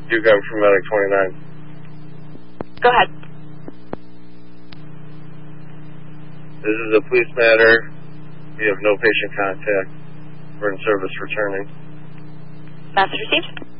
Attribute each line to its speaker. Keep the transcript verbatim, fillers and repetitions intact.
Speaker 1: Duke, I'm from Medic twenty-nine.
Speaker 2: Go ahead.
Speaker 1: This is a police matter. We have no patient contact. We're in service returning.
Speaker 2: Message received.